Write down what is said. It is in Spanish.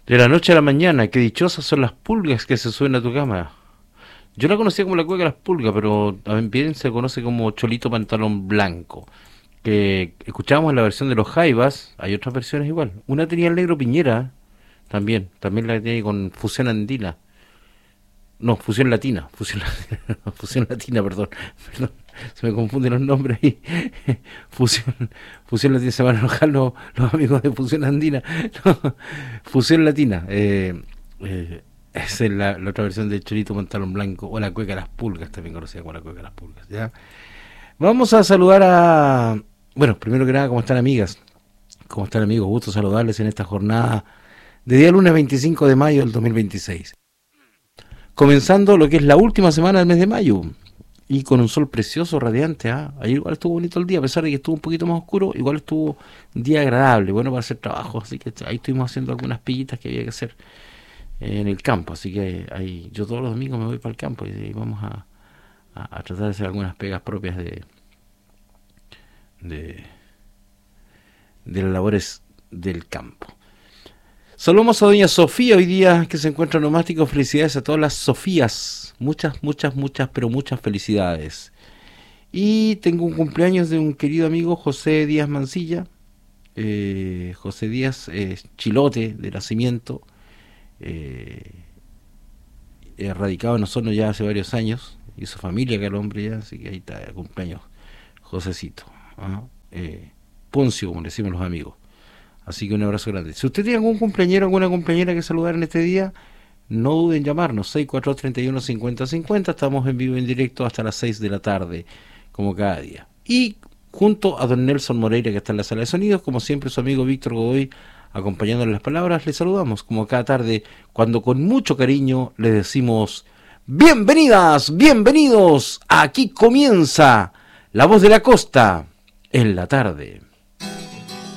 De la noche a la mañana, qué dichosas son las pulgas que se suben a tu cama. Yo la conocía como la cueca de las pulgas, pero también se conoce como Cholito Pantalón Blanco. Que escuchábamos en la versión de los Jaivas, hay otras versiones igual. Una tenía el negro Piñera, también la tenía con fusión andina. No, fusión latina, perdón, se me confunden los nombres ahí. fusión, fusión latina, se van a enojar los amigos de fusión andina. No, fusión latina, esa es la otra versión de Chorito Pantalón Blanco, o la cueca de las pulgas, también conocida como la cueca de las pulgas, ¿ya? Vamos a saludar bueno, primero que nada, ¿cómo están amigas? ¿Cómo están amigos? Gusto saludarles en esta jornada de día lunes 25 de mayo del 2026. Comenzando lo que es la última semana del mes de mayo y con un sol precioso, radiante. Ayer igual estuvo bonito el día, a pesar de que estuvo un poquito más oscuro, igual estuvo un día agradable, bueno para hacer trabajo, así que ahí estuvimos haciendo algunas pillitas que había que hacer en el campo, así que ahí yo todos los domingos me voy para el campo y vamos a tratar de hacer algunas pegas propias de, de las labores del campo. Saludamos a doña Sofía hoy día que se encuentra en Nomástico. Felicidades a todas las Sofías. Muchas, pero muchas felicidades. Y tengo un cumpleaños de un querido amigo, José Díaz Mancilla. José Díaz, chilote de nacimiento. Radicado en Osorno ya hace varios años. Hizo familia que el hombre ya, así que ahí está el cumpleaños. Josecito. Poncio, como le decimos los amigos. Así que un abrazo grande. Si usted tiene algún cumpleañero, alguna cumpleañera que saludar en este día, no duden en llamarnos. 642-31-5050. Estamos en vivo en directo hasta las 6 de la tarde, como cada día. Y junto a don Nelson Moreira, que está en la sala de sonidos, como siempre su amigo Víctor Godoy, acompañándole las palabras, le saludamos como cada tarde, cuando con mucho cariño le decimos: bienvenidas, bienvenidos. Aquí comienza La Voz de la Costa en la tarde.